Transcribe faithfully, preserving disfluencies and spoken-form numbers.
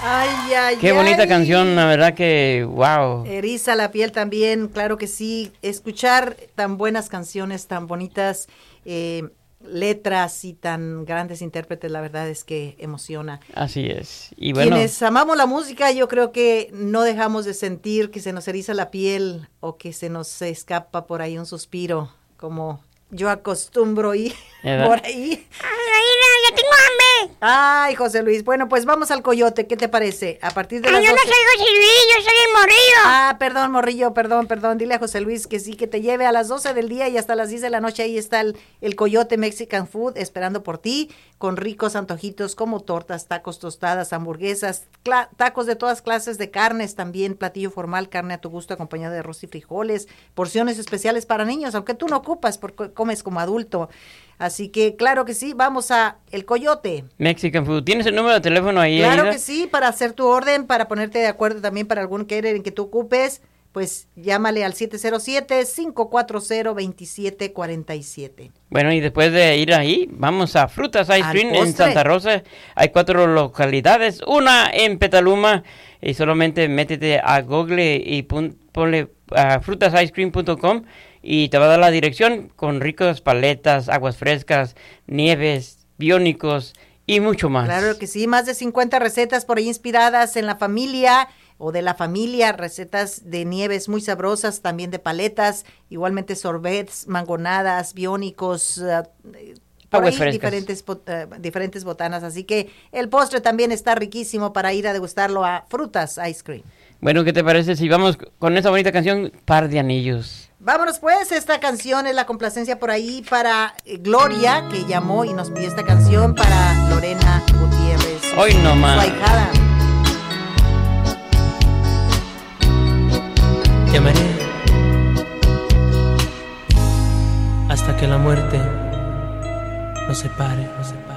Ay, ay, Qué ay. bonita canción, la verdad que, wow. Eriza la piel también, claro que sí. Escuchar tan buenas canciones, tan bonitas eh, letras y tan grandes intérpretes, la verdad es que emociona. Así es. Y bueno, quienes amamos la música, yo creo que no dejamos de sentir que se nos eriza la piel o que se nos escapa por ahí un suspiro, como yo acostumbro ir por ahí. Ay, no, ya tengo hambre. Ay, José Luis. Bueno, pues vamos al Coyote. ¿Qué te parece? A partir de Ay, las yo no doce. soy José Luis, yo soy el Morrillo. Ah, perdón, Morrillo, perdón, perdón. Dile a José Luis que sí, que te lleve a las doce del día y hasta las diez de la noche. Ahí está el, el Coyote Mexican Food esperando por ti, con ricos antojitos como tortas, tacos, tostadas, hamburguesas, cla- tacos de todas clases de carnes también, platillo formal, carne a tu gusto acompañado de arroz y frijoles, porciones especiales para niños, aunque tú no ocupas porque comes como adulto. Así que, claro que sí, vamos a El Coyote. Mexican Food. ¿Tienes el número de teléfono ahí? Claro Aida? que sí, para hacer tu orden, para ponerte de acuerdo también para algún catering que tú ocupes, pues llámale al siete cero siete, cinco cuatro cero, dos siete cuatro siete. Bueno, y después de ir ahí, vamos a Frutas Ice Al Cream en postre. Santa Rosa. Hay cuatro localidades, una en Petaluma, y solamente métete a Google y pon- ponle a frutas ice cream punto com y te va a dar la dirección con ricas paletas, aguas frescas, nieves, biónicos y mucho más. Claro que sí, más de cincuenta recetas por ahí inspiradas en la familia o de la familia, recetas de nieves muy sabrosas, también de paletas, igualmente sorbets, mangonadas, biónicos, uh, por Aguas ahí frescas. diferentes, bot- uh, diferentes botanas, así que el postre también está riquísimo para ir a degustarlo a Frutas Ice Cream. Bueno, ¿qué te parece si vamos con esta bonita canción, Par de Anillos? Vámonos pues, esta canción es la complacencia por ahí para eh, Gloria, que llamó y nos pidió esta canción para Lorena Gutiérrez. Hoy no más. Su ahijada. Te amaré hasta que la muerte nos separe, nos separe.